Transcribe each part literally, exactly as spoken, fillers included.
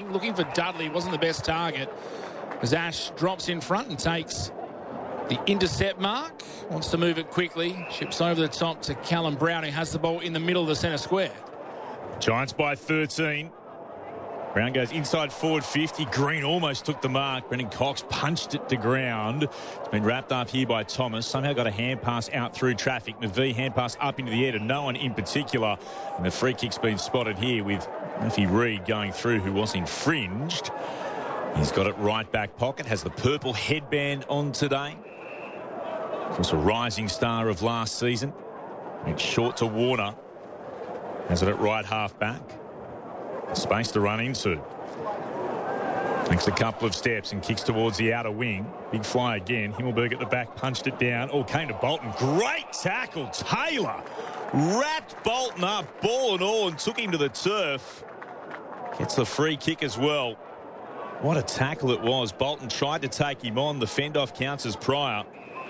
in, looking for Dudley. Wasn't the best target. As Ash drops in front and takes the intercept mark. Wants to move it quickly. Chips over the top to Callum Brown, who has the ball in the middle of the centre square. Giants by thirteen. Brown goes inside forward fifty. Green almost took the mark. Brendan Cox punched it to ground. It's been wrapped up here by Thomas. Somehow got a hand pass out through traffic. McVee hand pass up into the air to no one in particular. And the free kick's been spotted here with Murphy Reid going through, who was infringed. He's got it right back pocket. Has the purple headband on today. Of course, a rising star of last season. It's short to Warner. Has it at right half back. Space to run into. Takes a couple of steps and kicks towards the outer wing. Big fly again. Himmelberg at the back punched it down. Oh, came to Bolton. Great tackle. Taylor wrapped Bolton up, ball and all, and took him to the turf. Gets the free kick as well. What a tackle it was. Bolton tried to take him on. The fend-off counts as prior.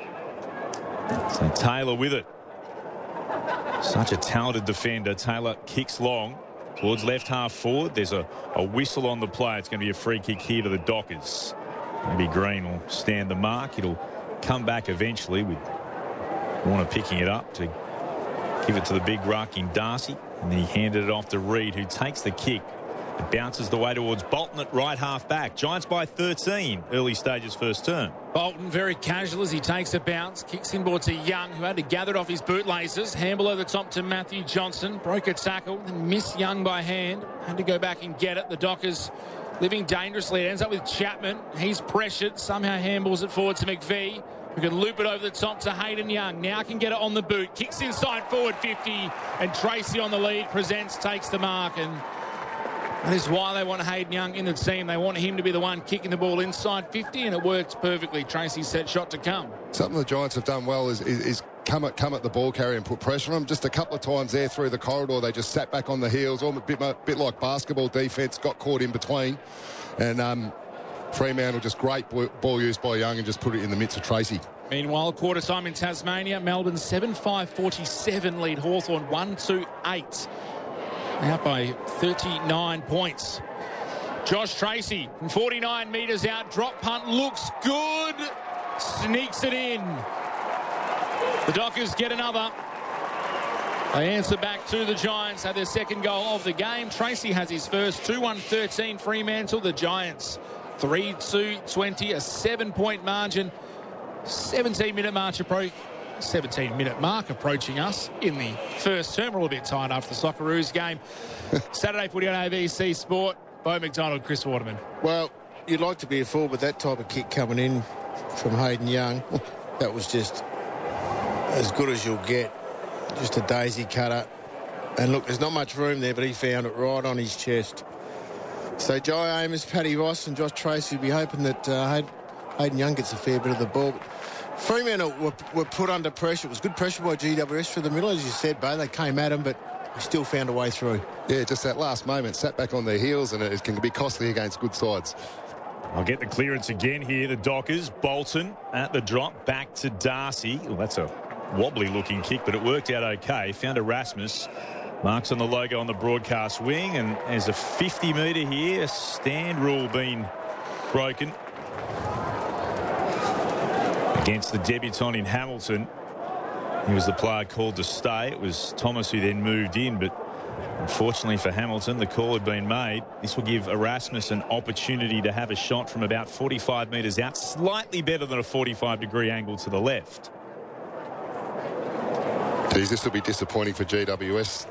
So Taylor with it. Such a talented defender. Taylor kicks long towards left half forward. There's a, a whistle on the play. It's going to be a free kick here to the Dockers. Maybe Green will stand the mark. It'll come back eventually with Warner picking it up to give it to the big ruck in Darcy. And then he handed it off to Reid, who takes the kick. It bounces the way towards Bolton at right half back. Giants by thirteen, early stages first term. Bolton very casual as he takes a bounce. Kicks inboard to Young, who had to gather it off his bootlaces. Handball over the top to Matthew Johnson. Broke a tackle, then missed Young by hand. Had to go back and get it. The Dockers living dangerously. It ends up with Chapman. He's pressured. Somehow handballs it forward to McVee, who can loop it over the top to Hayden Young. Now can get it on the boot. Kicks inside forward fifty. And Tracy on the lead. Presents, takes the mark. And that is why they want Hayden Young in the team. They want him to be the one kicking the ball inside fifty, and it works perfectly. Tracy's set shot to come. Something the Giants have done well is, is, is come, at, come at the ball carrier and put pressure on them. Just a couple of times there through the corridor, they just sat back on the heels, almost a bit, bit like basketball defence, got caught in between. And um, Fremantle, just great ball use by Young and just put it in the midst of Tracy. Meanwhile, quarter time in Tasmania. Melbourne seven five forty-seven lead Hawthorn one two eight. Out by thirty-nine points. Josh Tracy from forty-nine metres out. Drop punt looks good. Sneaks it in. The Dockers get another. They answer back to the Giants. Had their second goal of the game. Tracy has his first. two one thirteen Fremantle. The Giants three two twenty. A seven-point margin. seventeen-minute march approach. seventeen-minute mark approaching us in the first term. We're all a bit tired after the Socceroos game. Saturday footy on A B C Sport. Bo McDonald, Chris Waterman. Well, you'd like to be a fool, but that type of kick coming in from Hayden Young, that was just as good as you'll get. Just a daisy cutter. And look, there's not much room there, but he found it right on his chest. So Jai Amos, Paddy Ross and Josh Tracy will be hoping that uh, Hayden Young gets a fair bit of the ball. Fremantle were, were put under pressure. It was good pressure by G W S for the middle, as you said, Bo. They came at him, but they still found a way through. Yeah, just that last moment, sat back on their heels, and it can be costly against good sides. I'll get the clearance again here. The Dockers, Bolton at the drop, back to Darcy. Oh, that's a wobbly-looking kick, but it worked out okay. Found Erasmus. Marks on the logo on the broadcast wing, and there's a fifty metre here. Stand rule being broken against the debutant in Hamilton. He was the player called to stay. It was Thomas who then moved in, but unfortunately for Hamilton, the call had been made. This will give Erasmus an opportunity to have a shot from about forty-five metres out, slightly better than a forty-five degree angle to the left. Geez, this will be disappointing for G W S.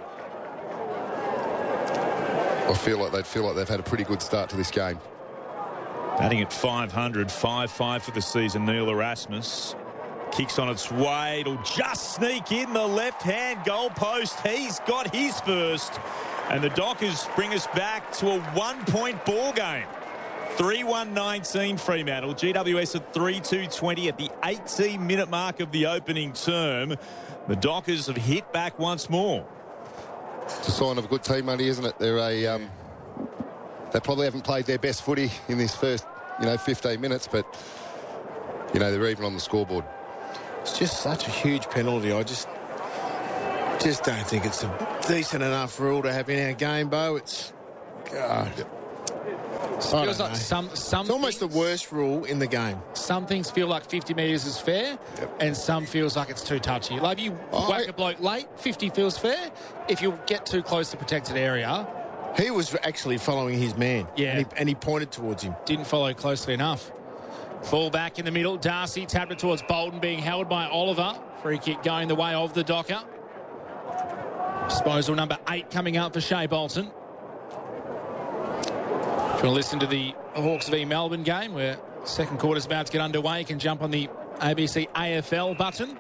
I feel like they'd feel like they've had a pretty good start to this game. Batting at five hundred, five five for the season, Neil Erasmus. Kicks on its way. It'll just sneak in the left-hand goalpost. He's got his first. And the Dockers bring us back to a one-point ball game. three one nineteen Fremantle. G W S at three two twenty at the eighteen-minute mark of the opening term. The Dockers have hit back once more. It's a sign of a good team, Money, isn't it? They're a... Um, they probably haven't played their best footy in this first, you know, fifteen minutes, but, you know, they're even on the scoreboard. It's just such a huge penalty. I just just don't think it's a decent enough rule to have in our game, Bo. It's... God. I feels don't like know. some some It's almost the things- worst rule in the game. Some things feel like fifty metres is fair, Yep. and some feels like it's too touchy. Like if you Oh, whack I- a bloke late, fifty feels fair. If you get too close to protected area, He was actually following his man. Yeah. And he, and he pointed towards him. didn't follow closely enough. Ball back in the middle. Darcy tapped it towards Bolton, being held by Oliver. Free kick going the way of the Docker. Disposal number eight coming up for Shea Bolton. If you want to listen to the Hawks v Melbourne game, where second quarter's about to get underway, you can jump on the A B C A F L button.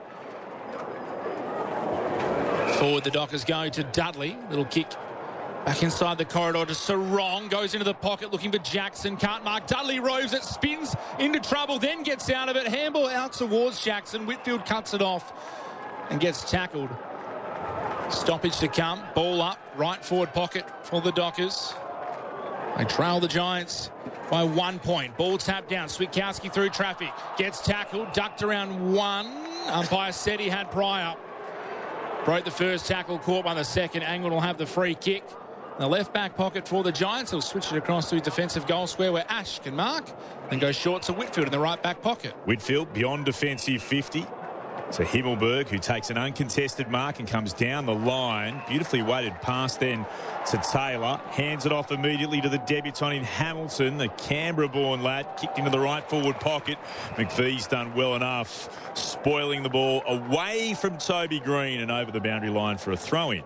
Forward the Dockers go to Dudley. Little kick back inside the corridor to Sarong. Goes into the pocket looking for Jackson. Can't mark. Dudley roves it. Spins into trouble. Then gets out of it. Handball out towards Jackson. Whitfield cuts it off and gets tackled. Stoppage to come. Ball up. Right forward pocket for the Dockers. They trail the Giants by one point. Ball tapped down. Switkowski through traffic. Gets tackled. Ducked around one. Umpire said he had prior. Broke the first tackle, caught by the second. Angwin will have the free kick. In the left back pocket for the Giants. He'll switch it across to defensive goal square where Ash can mark. Then go short to Whitfield in the right back pocket. Whitfield beyond defensive fifty. To Himmelberg, who takes an uncontested mark and comes down the line. Beautifully weighted pass then to Taylor. Hands it off immediately to the debutant in Hamilton, the Canberra-born lad. Kicked into the right forward pocket. McVee's done well enough, spoiling the ball away from Toby Green and over the boundary line for a throw-in.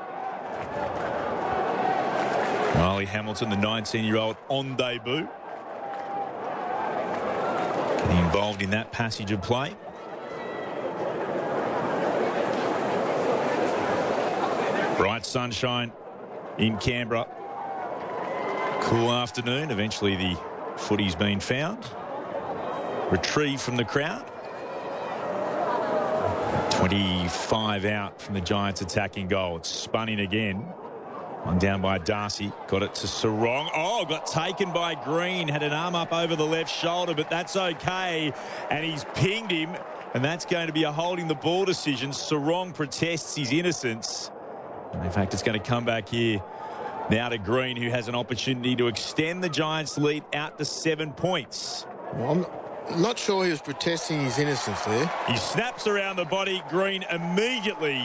Riley Hamilton, the nineteen-year-old, on debut. Getting involved in that passage of play. Bright sunshine in Canberra. Cool afternoon. Eventually the footy's been found. Retrieved from the crowd. twenty-five out from the Giants attacking goal. It's spun in again. One down by Darcy. Got it to Sarong. Oh, got taken by Green. Had an arm up over the left shoulder, but that's okay. And he's pinged him. And that's going to be a holding the ball decision. Sarong protests his innocence. And in fact, it's going to come back here now to Green, who has an opportunity to extend the Giants' lead out to seven points. Well, I'm not sure he was protesting his innocence there. He snaps around the body. Green immediately.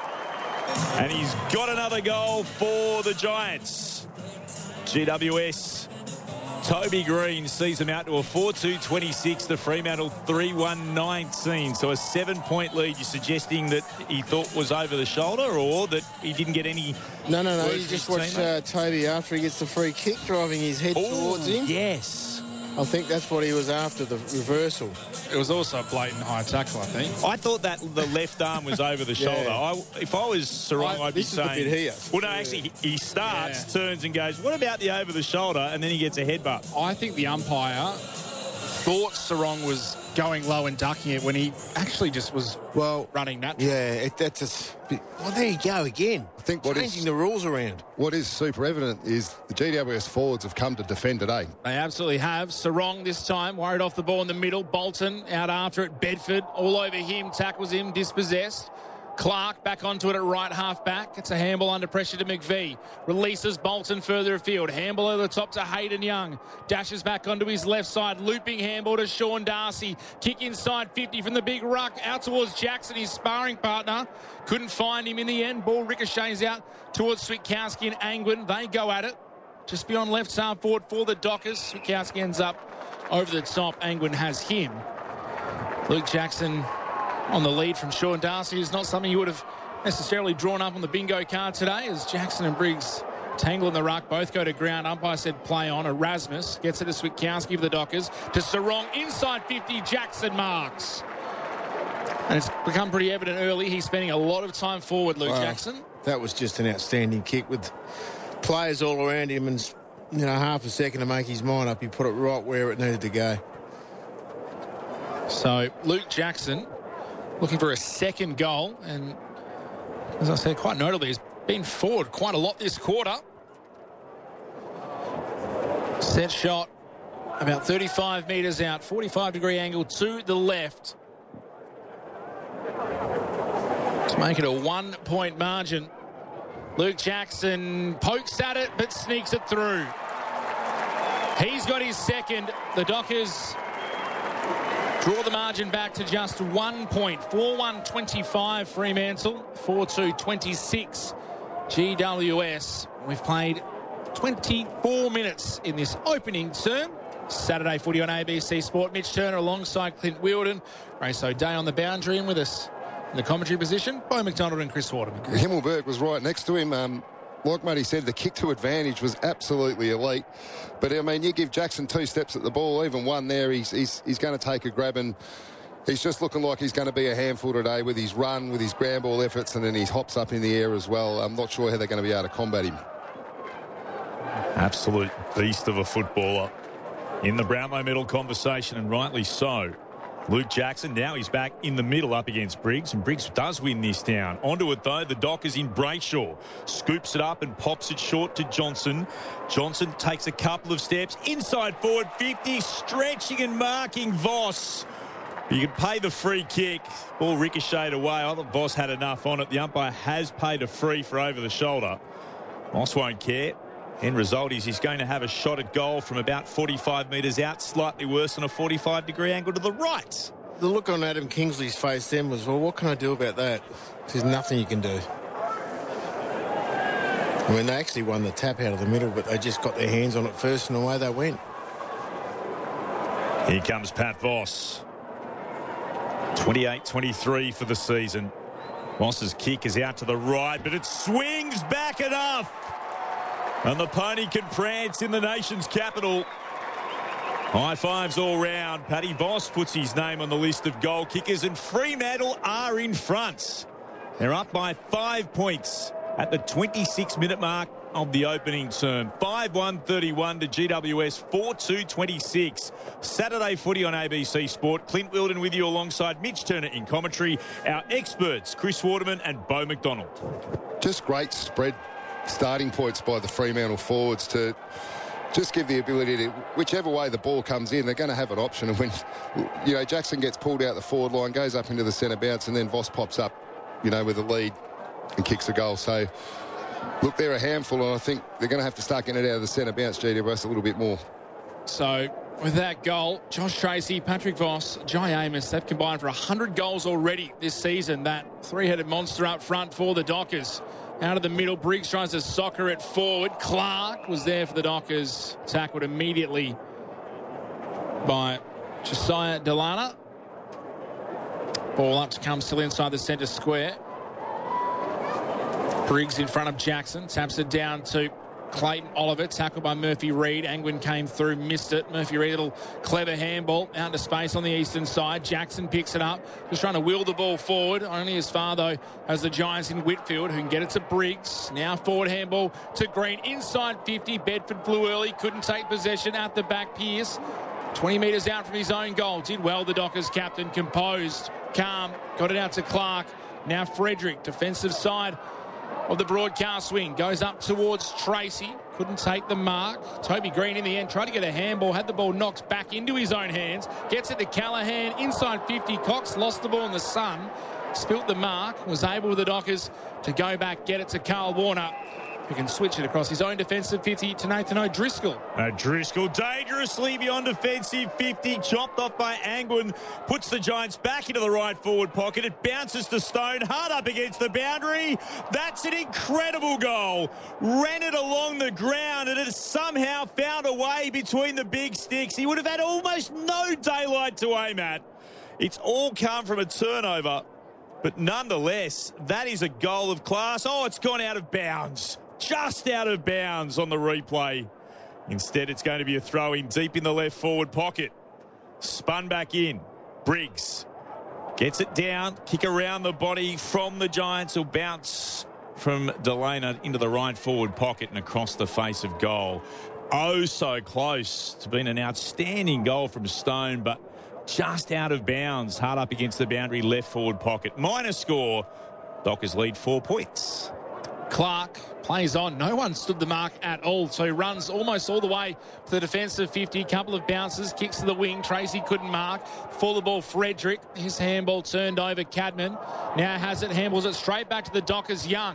And he's got another goal for the Giants. G W S. Toby Green sees them out to a four two twenty-six. The Fremantle three one nineteen. So a seven-point lead. You're suggesting that he thought was over the shoulder, or that he didn't get any... No, no, no. Words You from just his watch teammate? uh, Toby after he gets the free kick, driving his head towards him. yes. I think that's what he was after, the reversal. It was also a blatant high tackle, I think. I thought that the left arm was over the shoulder. Yeah. I, if I was Sarong, I- I'd be this is the saying... bit here. Well, no, actually, he, he starts, Yeah. turns and goes, what about the over the shoulder? And then he gets a headbutt. I think the umpire thought Sarong was going low and ducking it when he actually just was Well, running naturally. yeah, it, that's a bit... Well, there you go again. I think what Changing is, the rules around. what is super evident is the G W S forwards have come to defend today. They absolutely have. Sarong this time, worried off the ball in the middle. Bolton out after it. Bedford all over him, tackles him, dispossessed. Clark back onto it at right half back. It's a handball under pressure to McVee. Releases Bolton further afield. Handball over the top to Hayden Young. Dashes back onto his left side. Looping handball to Sean Darcy. Kick inside fifty from the big ruck. Out towards Jackson, his sparring partner. Couldn't find him in the end. Ball ricochets out towards Switkowski and Angwin. They go at it. Just beyond left half forward for the Dockers. Switkowski ends up over the top. Angwin has him. Luke Jackson on the lead from Sean Darcy is not something you would have necessarily drawn up on the bingo card today, as Jackson and Briggs tangle in the ruck. Both go to ground. Umpire said play on. Erasmus gets it to Switkowski for the Dockers. To Sarong inside fifty. Jackson marks. And it's become pretty evident early. He's spending a lot of time forward, Luke Wow. Jackson. That was just an outstanding kick with players all around him and, you know, half a second to make his mind up. He put it right where it needed to go. So Luke Jackson looking for a second goal, and as I said, quite notably, he's been forward quite a lot this quarter. Set shot about thirty-five metres out, forty-five degree angle to the left to make it a one-point margin. Luke Jackson pokes at it but sneaks it through. He's got his second. The Dockers draw the margin back to just one point. four one twenty-five Fremantle, four two twenty-six G W S. We've played twenty-four minutes in this opening term. Saturday footy on A B C Sport. Mitch Turner alongside Clint Wheeldon. Race O'Day on the boundary, and with us in the commentary position, Bo McDonald and Chris Waterman. Himmelberg was right next to him. Um, like Matty said, the kick to advantage was absolutely elite. But, I mean, you give Jackson two steps at the ball, even one there, he's, he's, he's going to take a grab, and he's just looking like he's going to be a handful today with his run, with his ground ball efforts, and then he hops up in the air as well. I'm not sure how they're going to be able to combat him. Absolute beast of a footballer in the Brownlow medal conversation, and rightly so. Luke Jackson, now he's back in the middle up against Briggs, and Briggs does win this down. Onto it, though, the Dockers in Brayshaw. Scoops it up and pops it short to Johnson. Johnson takes a couple of steps. Inside forward fifty, stretching and marking Voss. You can pay the free kick. Ball ricocheted away. I thought Voss had enough on it. The umpire has paid a free for over the shoulder. Voss won't care. End result is he's going to have a shot at goal from about forty-five metres out, slightly worse than a forty-five degree angle to the right. The look on Adam Kingsley's face then was, well, what can I do about that? There's nothing you can do. I mean, they actually won the tap out of the middle, but they just got their hands on it first, and away they went. Here comes Pat Voss. twenty-eight twenty-three for the season. Voss's kick is out to the right, but it swings back enough. And the pony can prance in the nation's capital. High fives all round. Paddy Voss puts his name on the list of goal kickers, and Fremantle are in front. They're up by five points at the twenty-six minute mark of the opening term. five one thirty-one to G W S, four two twenty-six. Saturday footy on A B C Sport. Clint Wheeldon with you alongside Mitch Turner in commentary. Our experts, Chris Waterman and Bo McDonald. Just great spread starting points by the Fremantle forwards to just give the ability to, whichever way the ball comes in, they're going to have an option. And when, you know, Jackson gets pulled out the forward line, goes up into the centre bounce, and then Voss pops up, you know, with a lead and kicks a goal. So, look, they're a handful, and I think they're going to have to start getting it out of the centre bounce, G W S, a little bit more. So, with that goal, Josh Tracy, Patrick Voss, Jai Amos, they've combined for one hundred goals already this season. That three-headed monster up front for the Dockers. Out of the middle, Briggs tries to soccer it forward. Clark was there for the Dockers. Tackled immediately by Josiah Delana. Ball up to come still inside the centre square. Briggs in front of Jackson. Taps it down to Clayton Oliver. Tackled by Murphy Reid. Angwin came through, missed it. Murphy Reid, a little clever handball out into space on the eastern side. Jackson picks it up. Just trying to wheel the ball forward. Only as far, though, as the Giants in Whitfield, who can get it to Briggs. Now forward handball to Green. Inside fifty. Bedford flew early. Couldn't take possession at the back. Pearce, twenty metres out from his own goal. Did well, the Dockers captain. Composed. Calm. Got it out to Clark. Now Frederick, defensive side of the broadcast wing, goes up towards Tracy. Couldn't take the mark. Toby Green in the end tried to get a handball, had the ball knocked back into his own hands. Gets it to Callaghan, inside fifty. Cox lost the ball in the sun. Spilt the mark. Was able with the Dockers to go back, get it to Carl Warner, who can switch it across his own defensive fifty to Nathan O'Driscoll. O'Driscoll dangerously beyond defensive fifty, chopped off by Angwin, puts the Giants back into the right forward pocket. It bounces to Stone, hard up against the boundary. That's an incredible goal. Ran it along the ground, and it has somehow found a way between the big sticks. He would have had almost no daylight to aim at. It's all come from a turnover, but nonetheless, that is a goal of class. Oh, it's gone out of bounds. Just out of bounds on the replay. Instead, it's going to be a throw in deep in the left forward pocket. Spun back in. Briggs gets it down. Kick around the body from the Giants. Will bounce from Delana into the right forward pocket and across the face of goal. Oh, so close to being an outstanding goal from Stone, but just out of bounds. Hard up against the boundary left forward pocket. Minor score. Dockers lead four points. Clark plays on. No one stood the mark at all, so he runs almost all the way to the defensive fifty. Couple of bounces, kicks to the wing. Tracy couldn't mark. For the ball, Frederick. His handball turned over. Cadman now has it, handballs it straight back to the Dockers. Young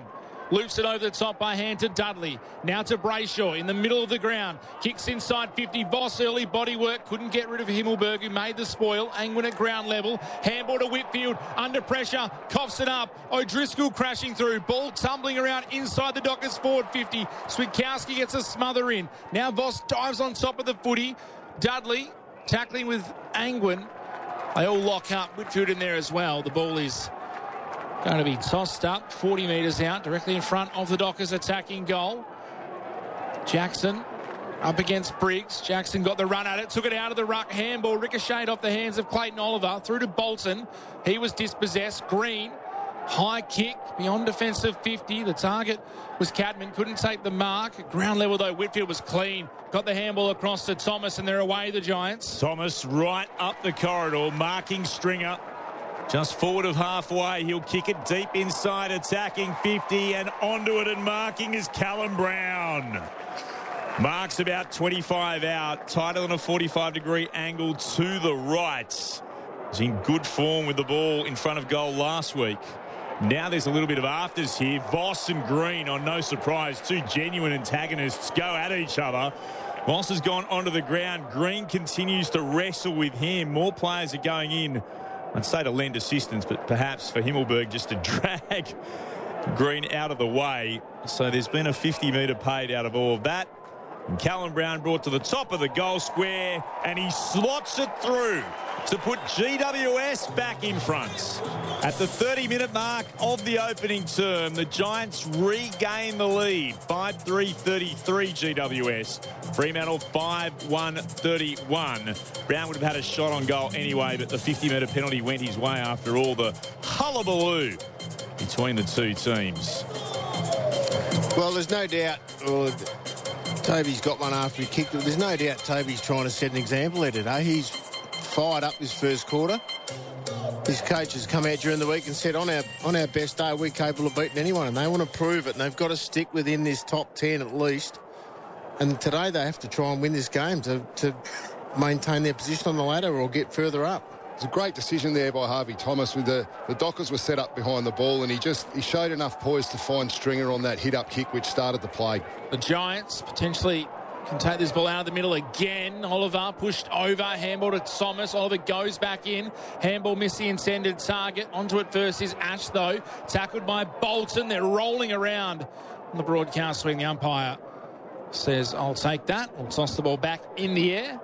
Loops it over the top by hand to Dudley. Now to Brayshaw in the middle of the ground. Kicks inside fifty. Voss early body work. Couldn't get rid of Himmelberg, who made the spoil. Angwin at ground level. Handball to Whitfield. Under pressure. Coughs it up. O'Driscoll crashing through. Ball tumbling around inside the Dockers forward fifty. Switkowski gets a smother in. Now Voss dives on top of the footy. Dudley tackling with Angwin. They all lock up. Whitfield in there as well. The ball is going to be tossed up forty metres out, directly in front of the Dockers attacking goal. Jackson up against Briggs. Jackson got the run at it, took it out of the ruck. Handball ricocheted off the hands of Clayton Oliver. Through to Bolton. He was dispossessed. Green, high kick beyond defensive fifty. The target was Cadman. Couldn't take the mark. At ground level, though, Whitfield was clean. Got the handball across to Thomas, and they're away, the Giants. Thomas right up the corridor, marking Stringer. Just forward of halfway, he'll kick it deep inside, attacking fifty, and onto it and marking is Callum Brown. Marks about twenty-five out, tighter than a forty-five degree angle to the right. He's in good form with the ball in front of goal last week. Now there's a little bit of afters here. Voss and Green, on no surprise, two genuine antagonists go at each other. Voss has gone onto the ground. Green continues to wrestle with him. More players are going in. I'd say to lend assistance, but perhaps for Himmelberg just to drag Green out of the way. So there's been a fifty metre paid out of all of that. And Callum Brown brought to the top of the goal square, and he slots it through to put G W S back in front. At the thirty minute mark of the opening term, the Giants regain the lead. five three thirty-three G W S. Fremantle five one thirty-one. Brown would have had a shot on goal anyway, but the fifty metre penalty went his way after all the hullabaloo between the two teams. Well, there's no doubt... Oh, Toby's got one after he kicked it. There's no doubt Toby's trying to set an example there today. He's fired up this first quarter. His coach has come out during the week and said, on our on our best day, we're capable of beating anyone, and they want to prove it, and they've got to stick within this top ten at least. And today they have to try and win this game to, to maintain their position on the ladder or get further up. It's a great decision there by Harvey Thomas. With the, the Dockers were set up behind the ball, and he just he showed enough poise to find Stringer on that hit-up kick, which started the play. The Giants potentially can take this ball out of the middle again. Oliver pushed over, handball to Thomas. Oliver goes back in. Handball missed the intended target. Onto it first is Ash, though. Tackled by Bolton. They're rolling around on the broadcast swing. The umpire says, I'll take that. We'll toss the ball back in the air.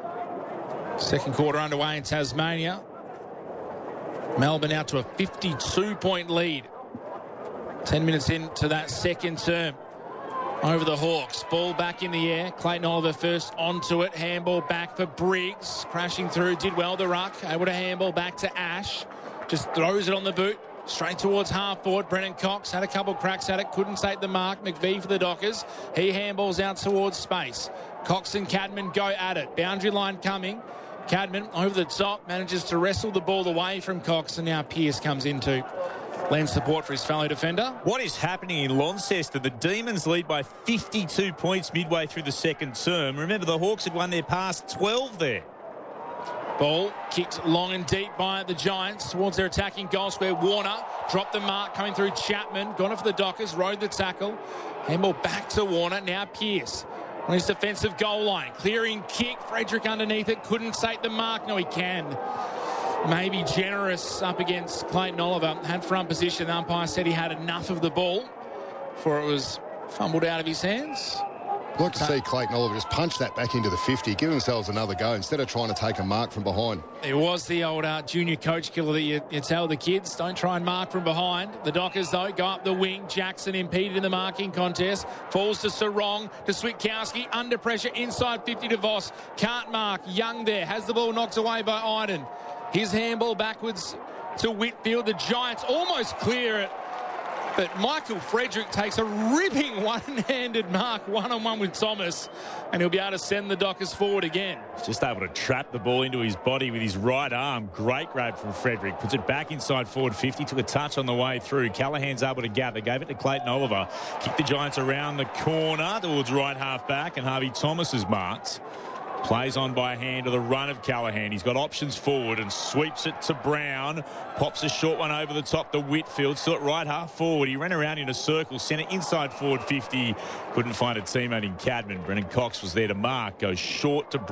Second quarter underway in Tasmania. Melbourne out to a fifty-two point lead. Ten minutes into that second term. Over the Hawks. Ball back in the air. Clayton Oliver first onto it. Handball back for Briggs. Crashing through. Did well the ruck. Able to handball back to Ash. Just throws it on the boot. Straight towards half forward. Brennan Cox had a couple cracks at it. Couldn't take the mark. McVie for the Dockers. He handballs out towards space. Cox and Cadman go at it. Boundary line coming. Cadman over the top. Manages to wrestle the ball away from Cox. And now Pearce comes into lend support for his fellow defender. What is happening in Launceston? The Demons lead by fifty-two points midway through the second term. Remember, the Hawks had won their past twelve there. Ball kicked long and deep by the Giants towards their attacking goal square. Warner dropped the mark coming through Chapman. Gone for the Dockers. Rode the tackle. Handball back to Warner. Now Pearce on his defensive goal line. Clearing kick. Frederick underneath it. Couldn't take the mark. No, he can. Maybe generous up against Clayton Oliver. Had front position. The umpire said he had enough of the ball before it was fumbled out of his hands. I'd like to see Clayton Oliver just punch that back into the fifty, give themselves another go instead of trying to take a mark from behind. It was the old uh, junior coach killer that you, you tell the kids, don't try and mark from behind. The Dockers, though, go up the wing. Jackson impeded in the marking contest. Falls to Sarong, to Switkowski. Under pressure, inside fifty to Voss. Can't mark. Young there. Has the ball knocked away by Iden. His handball backwards to Whitfield. The Giants almost clear it. But Michael Frederick takes a ripping one-handed mark, one-on-one with Thomas, and he'll be able to send the Dockers forward again. He's just able to trap the ball into his body with his right arm. Great grab from Frederick. Puts it back inside forward fifty. Took a touch on the way through. Callahan's able to gather. Gave it to Clayton Oliver. Kicked the Giants around the corner towards right half back, and Harvey Thomas is marked. Plays on by hand to the run of Callaghan. He's got options forward and sweeps it to Brown. Pops a short one over the top to Whitfield. Still at right half forward. He ran around in a circle. Centre inside forward fifty. Couldn't find a teammate in Cadman. Brennan Cox was there to mark. Goes short to